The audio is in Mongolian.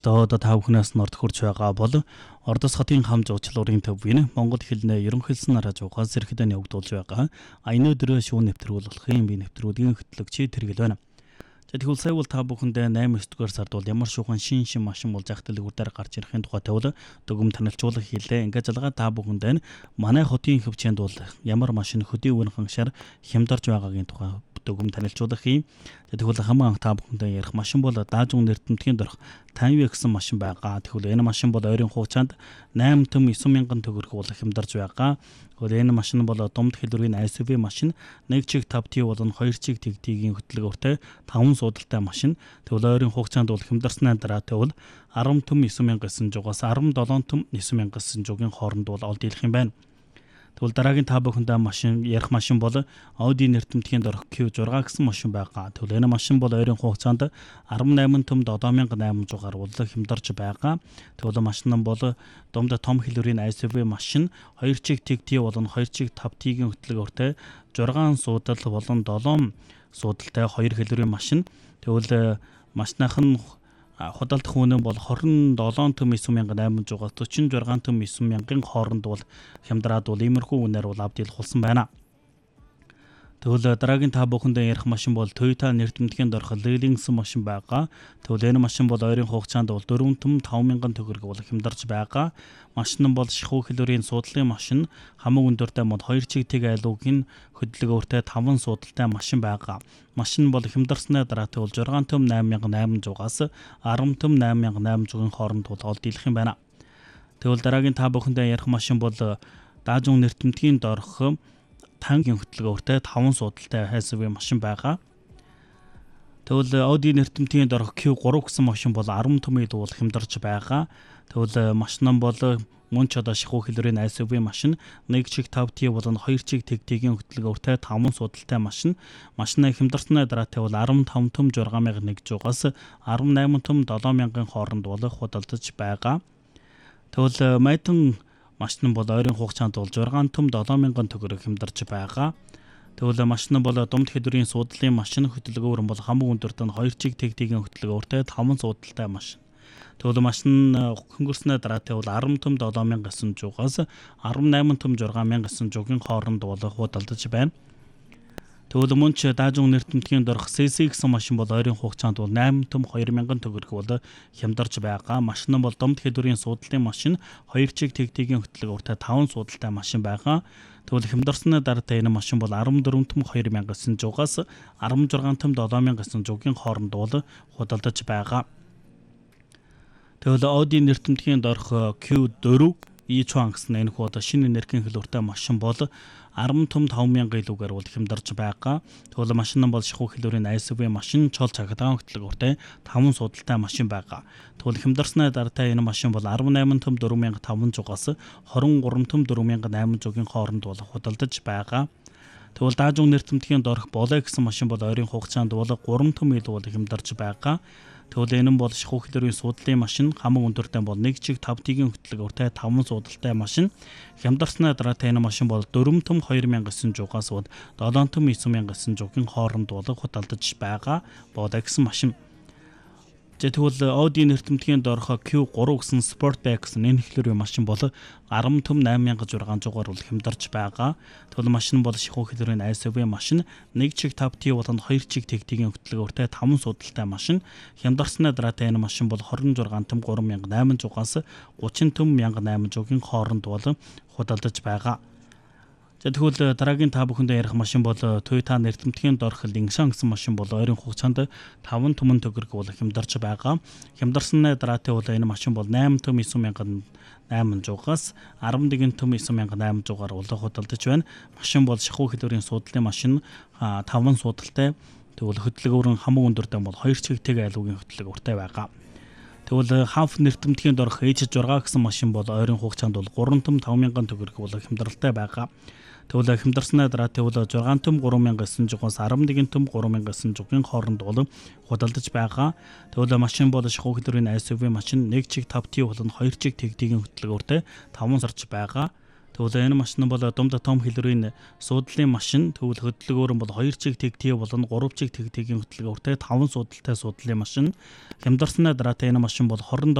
Одоо та бүхнээс норд хурж байгаа бол Ордос хотын хам жуулчлалын төвийн Монгол хэлний ерөнхийлсөн радиогоос зэрэгдэн явагдуулж байгаа. Энэ өдрөө шүүн нэвтрүүлгийн бие нэвтрүүлгийн хөтлөгчид тэргэл байна. Тэгвэл сая бол та бүхэндээ 8-9 дугаар сард бол ямар шүүхэн шин машин болж ахтал үрдээр гарч ирэхин тухайтай бол дүгм танилцуулга хийлээ. Ингээд залгаа та бүхэндээ манай хотын хөвчөнд бол ямар машин хөдий өрн ханшаар хямдарч байгаагийн тухай дүгм танилцуулга хий. Тэгвэл хамаа та бүхэндээ ярих машин бол даажун нэртэмтгийн дөрх Таньви гэсэн машин байгаа. Тэгвэл энэ машин бол ойрын хугацаанд 8 төм 9 мянган төгрөг бол хямдарч байгаа. Тэгвэл энэ машин бол домд хэлбэрийн SUV машин, 1 чиг 5T болон 2 чиг тэгтигийн хөтөлбөртэй 5 суудалтай машин. Тэгвэл ойрын хугацаанд бол хямдарсны дараа тэгвэл 10 төм 9 мянган 900-аас 17 төм 9 мянган 900-гийн хооронд бол олд дийлэх юм байна. Тэгвэл дараагийн та бүхэндээ ярих машин бол Audi нэртэмтгийн дөрх Q6 гэсэн машин байгаа. Тэгвэл энэ машин бол ойрын хугацаанд 18 төм 7800-аар бол хямдарч байгаа. Тэгвэл машин нь бол домд том хэлбэрийн SUV машин, 2 чиг TT болон 2 чиг 5T-гийн хөтөлбөртэй 6 суудал болон 7 суудалтай 2 хэлбэрийн машин. Тэгвэл машиных нь худалдах үнэ бол 27 төм 9800-аас 46 төм 9000-ийн хооронд бол хямдраад бол иймэрхүү үнээр бол авд дийлэх болсон байна. Тэгвэл дараагийн та бүхэндээ ярих машин бол Toyota нэртэмтгийн дөрх Lexus гэсэн машин байгаа. Тэгвэл энэ машин бол ойрын хугацаанд бол 4 төм 5000 төгрөг бол хямдарч байгаа. Машин нь бол шихүү хэлбэрийн суудлын машин, хамаг өндөртэй мод 2 чиг тэг айлуугийн хөдөлгөөртэй 5 суудалтай машин байгаа. Машин бол хямдарсны дараа тэгвэл 6 төм 8800-аас 10 төм 8800-ийн хооронд бол олд дийлэх юм байна. Тэгвэл дараагийн та бүхэндээ ярих машин бол даажун нэртэмтгийн дөрх тангийн хөтөлбөртэй 5 суудалтай SUV машин байгаа. Тэгвэл Audi нэртэмтгийн дөрх Q3 гэсэн машин бол 10 төмөд бол хямдарч байгаа. Тэгвэл машин нь бол мөн ч одоо шихүү хэлбэрийн SUV машин, 1 чиг 5T болон 2 чиг тэгтигийн хөтөлбөртэй 5 суудалтай машин. Машины хямдарсны дараа тэгвэл 15 төм 6100-аас 18 төм 7000-ийн хооронд бол худалдаж байгаа. Тэгвэл Maybach машин бол ойрын хугацаанд бол 6 төм 7000 төгрөг хямдарч байгаа. Тэгвэл машин бол домд хэлбэрийн суудлын машин, хөтөлбөр бол хамаг өндөртөө 2 чиг тэгтигийн хөтөлбөртэй 5 суудалтай машин. Тэгвэл машин хөнгөрснөө дараа тэгвэл 10 төм 7900-аас 18 төм 6900-гийн хооронд бол худалдаж байна. Тэгвэл мөн ч даажун нэртэмтгийн дөрх CC гэсэн машин бол ойрын хугацаанд бол 8 төм 2000 төгрөг бол хямдарч байгаа. Машин нь бол домд хэлбэрийн суудлын машин, 2 чиг тэгтигийн хөтөлбөртэй 5 суудалтай машин байгаа. Тэгвэл хямдарсны дараа энэ машин бол 14 төм 2900-аас 16 төм 7900-гийн хооронд бол худалдаж байгаа. Тэгвэл Audi нэртэмтгийн дөрх Q4 e-tron гэсэн энэ хуудас шинэ энергийн хэлбэртэй машин бол 10 төм 5000 илүүгээр бол хямдарч байгаа. Тэгвэл машин нь бол шихүү хэлбэрийн SUV машин, чол цагдаагийн хөтөлбөртэй 5 суудалтай машин байгаа. Тэгвэл хямдарсны дараа энэ машин бол 18 төм 4500-аас 23 төм 4800-гийн хооронд бол худалдаж байгаа. Тэгвэл даажун нэртэмтгийн дөрх Bollé гэсэн машин бол ойрын хугацаанд бол 3 төм илүү бол хямдарч байгаа. Тэгвэл энэ нь бол шихүү хэлбэрийн суудлын машин, хамаг өндөртэй бол 1 чиг 5T-гийн хөтөлбөртэй 5 суудалтай машин. Хямдарсны дараа энэ машин бол 4 төм 2900-аас 7 төм 9900-гийн хооронд бол худалдаж байгаа. Bollé гэсэн машин. Тэгвэл Audi нэртэмтгийн дөрх Q3 гэсэн Sportback гэсэн энэ хэлбэрийн машин бол 10 төм 8600-аар бол хямдарч байгаа. Тэгвэл машин бол шихүү хэлбэрийн SUV машин, 1 чиг 5T болон 2 чиг тэгтигийн хөтөлбөртэй 5 суудалтай машин. Хямдарсны дараа энэ машин бол 26 төм 3800-аас 30 төм 1800-гийн хооронд бол худалдаж байгаа. Тэгвэл дараагийн та бүхэндээ ярих машин бол Toyota нэртэмтгийн дөрх Lexus гэсэн машин бол ойрын хугацаанд 5 төмөн төгрөг бол хямдарч байгаа. Хямдарсны дараа энэ машин бол 8 төм 9800-аас 11 төм 9800-аар бол худалдаж байна. Машин бол шихүү хэлбэрийн суудлын машин, 5 суудалтай. Тэгвэл хөтөлбөр хамаг өндөртэй бол 2 чиг тэг айлуугийн хөтөлбөртэй байгаа. Тэгвэл Hanf нэртэмтгийн дөрх H6 гэсэн машин бол ойрын хугацаанд бол 3 төм 5000 төгрөг бол хямдралтай байгаа. Тэгвэл хямдарсны дараа 6 төм 3900-аас 11 төм 3900-гийн хооронд бол худалдаж байгаа. Тэгвэл машин бол шихүү хэлбэрийн SUV машин, 1 чиг 5T болон 2 чиг тэгтигийн хөтөлбөртэй 5 сарч байгаа. Тэгвэл энэ машин бол дунд том хэлбэрийн суудлын машин. Тэгвэл хөдөлгөөр нь бол 2 чиг тэгтээ болон 3 чиг тэгтээгийн хөдөлгөөртэй 5 суудалтай суудлын машин. Хямдарсны дараа энэ машин бол хорон